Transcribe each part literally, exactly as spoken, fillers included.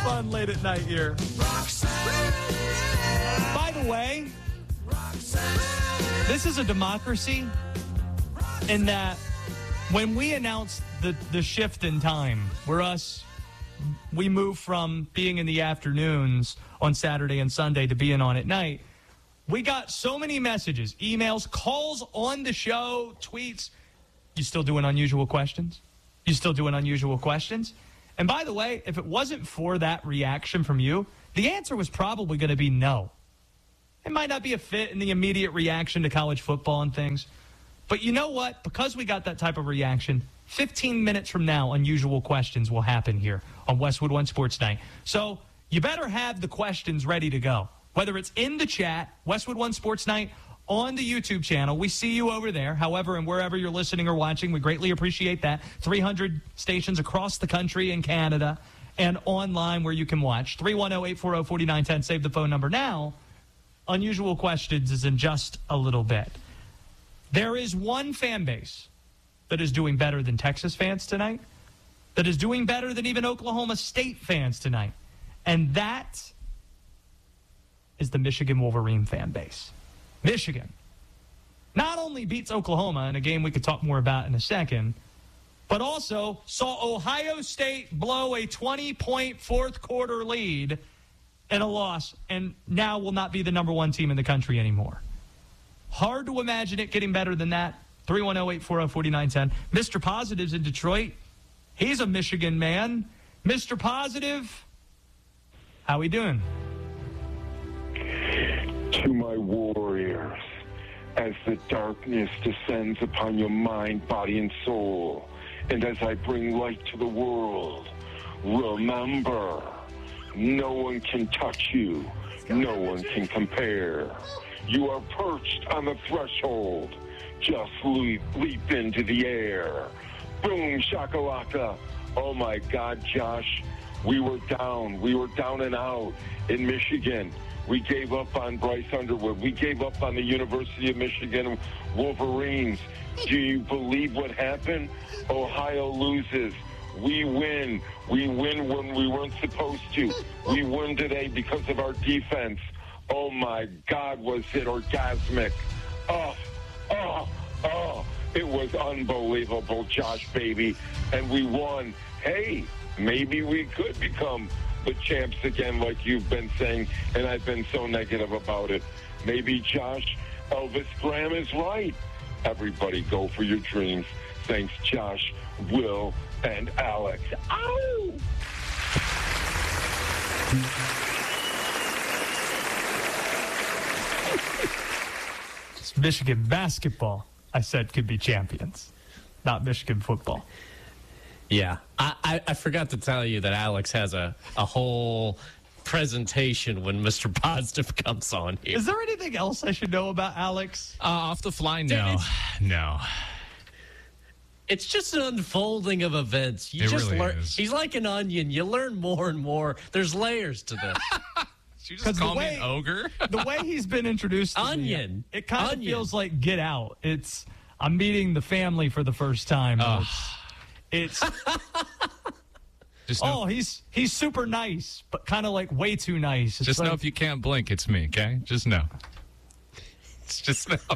fun late at night here. By the way, this is a democracy in that when we announced the, the shift in time, where us, we move from being in the afternoons on Saturday and Sunday to being on at night, we got so many messages, emails, calls on the show, tweets. You still doing unusual questions? You still doing unusual questions? And by the way, if it wasn't for that reaction from you, the answer was probably going to be no. It might not be a fit in the immediate reaction to college football and things. But you know what? Because we got that type of reaction, fifteen minutes from now, unusual questions will happen here on Westwood One Sports Night. So you better have the questions ready to go. Whether it's in the chat, Westwood One Sports Night, on the YouTube channel. We see you over there. However, and wherever you're listening or watching, we greatly appreciate that. three hundred stations across the country and Canada, and online where you can watch. three one zero, eight four zero, four nine one zero. Save the phone number now. Unusual questions is in just a little bit. There is one fan base that is doing better than Texas fans tonight, that is doing better than even Oklahoma State fans tonight, and that is the Michigan Wolverine fan base. Michigan not only beats Oklahoma in a game we could talk more about in a second, but also saw Ohio State blow a twenty-point fourth quarter lead in a loss, and now will not be the number one team in the country anymore. Hard to imagine it getting better than that. three one zero, eight four zero, four nine one zero. Mister Positive's in Detroit. He's a Michigan man. Mister Positive, how we doing? To my warriors, as the darkness descends upon your mind, body, and soul, and as I bring light to the world, remember, no one can touch you, no one can compare. You are perched on the threshold, just leap, leap into the air. Boom, shakalaka. Oh my God, Josh, we were down, we were down and out in Michigan. We gave up on Bryce Underwood. We gave up on the University of Michigan Wolverines. Do you believe what happened? Ohio loses. We win. We win when we weren't supposed to. We win today because of our defense. Oh, my God, was it orgasmic. Oh, oh, oh. It was unbelievable, Josh, baby. And we won. Hey, maybe we could become the champs again, like you've been saying, and I've been so negative about it. Maybe, Josh, Elvis Graham is right. Everybody go for your dreams. Thanks, Josh, Will, and Alex. Ow! It's Michigan basketball, I said, could be champions, not Michigan football. Yeah, I, I, I forgot to tell you that Alex has a, a whole presentation when Mister Positive comes on here. Is there anything else I should know about Alex? Uh, off the fly, no. No. It's just an unfolding of events. You it just really learn. is. He's like an onion. You learn more and more. There's layers to this. Did you just call way, me an ogre? The way he's been introduced to Onion. me, it kind Onion. of feels like Get Out. It's I'm meeting the family for the first time. Oh. It's, it's just know, oh, he's he's super nice, but kind of like way too nice. It's just like, know if you can't blink, it's me, okay? Just know. It's just know.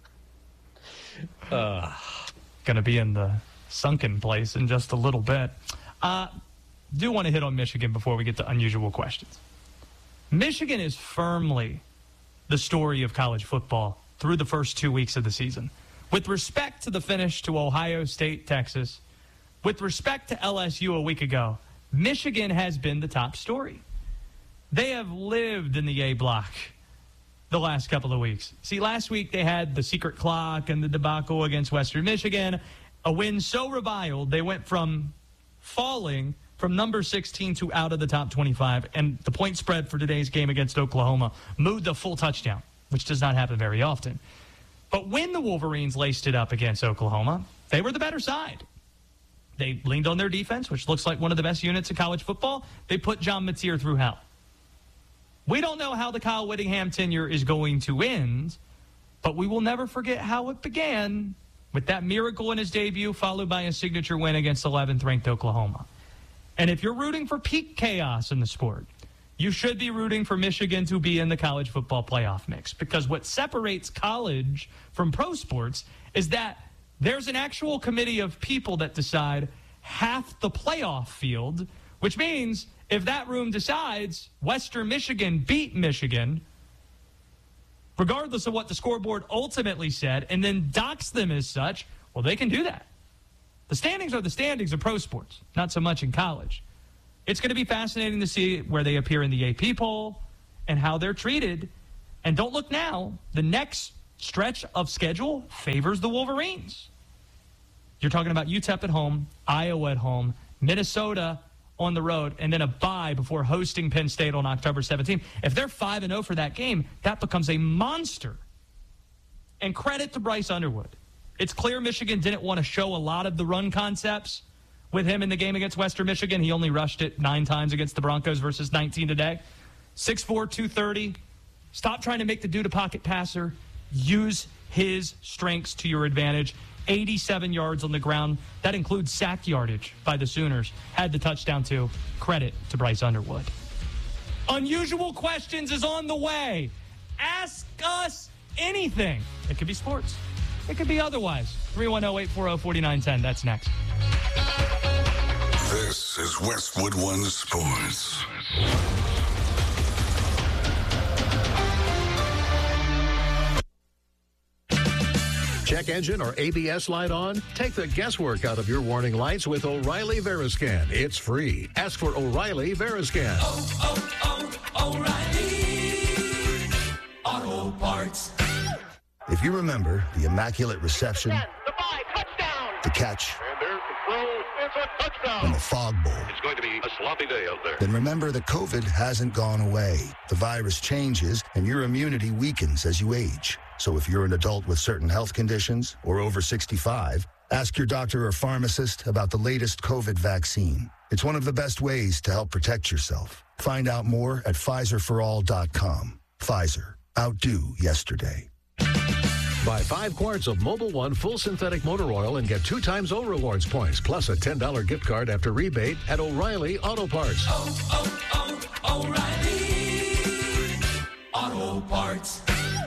uh, gonna be in the sunken place in just a little bit. Uh, do want to hit on Michigan before we get to unusual questions. Michigan is firmly the story of college football through the first two weeks of the season. With respect to the finish to Ohio State, Texas, with respect to L S U a week ago, Michigan has been the top story. They have lived in the A block the last couple of weeks. See, last week they had the secret clock and the debacle against Western Michigan, a win so reviled they went from falling from number sixteen to out of the top twenty-five, and the point spread for today's game against Oklahoma moved a full touchdown, which does not happen very often. But when the Wolverines laced it up against Oklahoma, they were the better side. They leaned on their defense, which looks like one of the best units in college football. They put John Mateer through hell. We don't know how the Kyle Whittingham tenure is going to end, but we will never forget how it began with that miracle in his debut, followed by a signature win against eleventh-ranked Oklahoma. And if you're rooting for peak chaos in the sport, you should be rooting for Michigan to be in the college football playoff mix, because what separates college from pro sports is that there's an actual committee of people that decide half the playoff field, which means if that room decides Western Michigan beat Michigan, regardless of what the scoreboard ultimately said, and then docks them as such, well, they can do that. The standings are the standings of pro sports, not so much in college. It's going to be fascinating to see where they appear in the A P poll and how they're treated. And don't look now. The next stretch of schedule favors the Wolverines. You're talking about U T E P at home, Iowa at home, Minnesota on the road, and then a bye before hosting Penn State on October seventeenth. If they're five and oh for that game, that becomes a monster. And credit to Bryce Underwood. It's clear Michigan didn't want to show a lot of the run concepts with him in the game against Western Michigan. He only rushed it nine times against the Broncos versus nineteen today. six four, two thirty. Stop trying to make the dude a pocket passer. Use his strengths to your advantage. eighty-seven yards on the ground. That includes sack yardage by the Sooners. Had the touchdown, too. Credit to Bryce Underwood. Unusual Questions is on the way. Ask us anything. It could be sports. It could be otherwise. three one zero, eight four zero, four nine one zero. That's next. This is Westwood One Sports. Check engine or A B S light on? Take the guesswork out of your warning lights with O'Reilly Veriscan. It's free. Ask for O'Reilly Veriscan. Oh, oh, oh, O'Reilly Auto Parts. If you remember the immaculate reception, ten, the five, touchdown. The catch, And there's the throw. It's a touchdown. and the fog bowl, It's going to be a sloppy day out there. then remember that COVID hasn't gone away. The virus changes, and your immunity weakens as you age. So if you're an adult with certain health conditions or over sixty-five, ask your doctor or pharmacist about the latest COVID vaccine. It's one of the best ways to help protect yourself. Find out more at Pfizer for all dot com. Pfizer. Outdo yesterday. Buy five quarts of Mobil One full synthetic motor oil and get two times O Rewards points, plus a ten dollars gift card after rebate at O'Reilly Auto Parts. Oh, oh, oh, O'Reilly Auto Parts.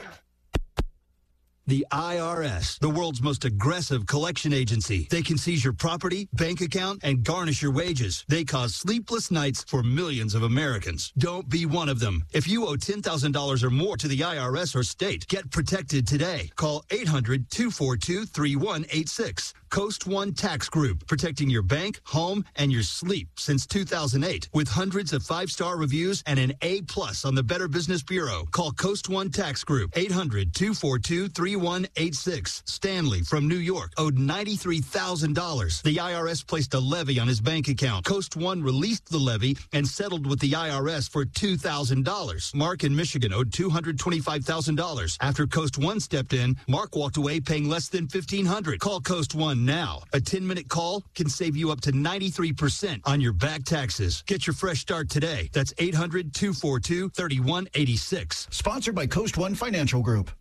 The I R S, the world's most aggressive collection agency. They can seize your property, bank account, and garnish your wages. They cause sleepless nights for millions of Americans. Don't be one of them. If you owe ten thousand dollars or more to the I R S or state, get protected today. Call eight hundred, two four two, three one eight six. Coast One Tax Group, protecting your bank, home, and your sleep since two thousand eight. With hundreds of five-star reviews and an A plus on the Better Business Bureau. Call Coast One Tax Group, eight hundred, two four two, three one eight six. Stanley from New York owed ninety-three thousand dollars. The I R S placed a levy on his bank account. Coast One released the levy and settled with the I R S for two thousand dollars. Mark in Michigan owed two hundred twenty-five thousand dollars. After Coast One stepped in, Mark walked away paying less than fifteen hundred dollars. Call Coast One now. A ten-minute call can save you up to ninety-three percent on your back taxes. Get your fresh start today. That's eight hundred, two four two, three one eight six. Sponsored by Coast One Financial Group.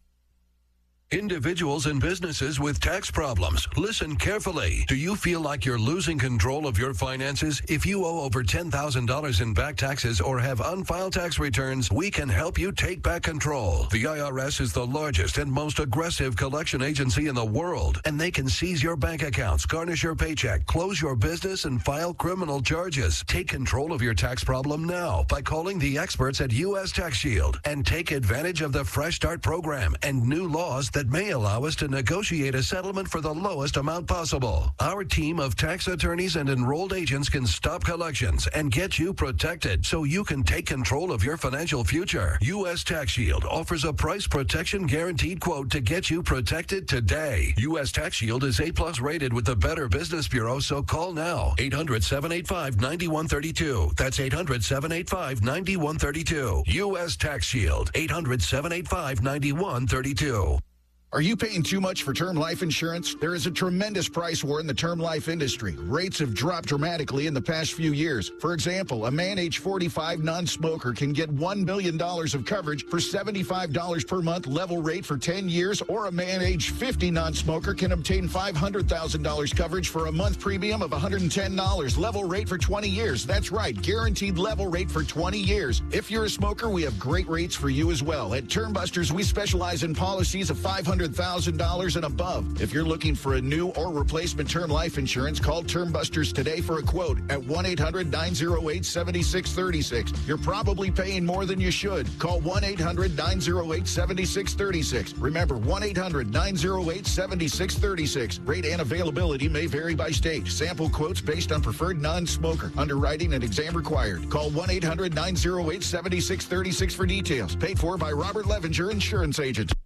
Individuals and businesses with tax problems, listen carefully. Do you feel like you're losing control of your finances? If you owe over ten thousand dollars in back taxes or have unfiled tax returns, we can help you take back control. The I R S is the largest and most aggressive collection agency in the world, and they can seize your bank accounts, garnish your paycheck, close your business, and file criminal charges. Take control of your tax problem now by calling the experts at U S Tax Shield and take advantage of the Fresh Start program and new laws that that may allow us to negotiate a settlement for the lowest amount possible. Our team of tax attorneys and enrolled agents can stop collections and get you protected so you can take control of your financial future. U S Tax Shield offers a price protection guaranteed quote to get you protected today. U S Tax Shield is A plus rated with the Better Business Bureau, so call now. eight hundred, seven eight five, nine one three two. That's eight hundred, seven eight five, nine one three two. U S Tax Shield. eight hundred, seven eight five, nine one three two. Are you paying too much for term life insurance? There is a tremendous price war in the term life industry. Rates have dropped dramatically in the past few years. For example, a man age forty-five non-smoker can get one million dollars of coverage for seventy-five dollars per month level rate for ten years, or a man age fifty non-smoker can obtain five hundred thousand dollars coverage for a month premium of one hundred ten dollars level rate for twenty years. That's right, guaranteed level rate for twenty years. If you're a smoker, we have great rates for you as well. At Term Busters, we specialize in policies of five hundred thousand dollars and above. If you're looking for a new or replacement term life insurance, call Term Busters today for a quote at one eight hundred nine oh eight seven six three six. You're probably paying more than you should. Call one eight hundred nine oh eight seven six three six. Remember, one eight hundred nine oh eight seven six three six. Rate and availability may vary by state. Sample quotes based on preferred non-smoker. Underwriting and exam required. Call one eight hundred nine oh eight seven six three six for details. Paid for by Robert Levinger, Insurance Agent.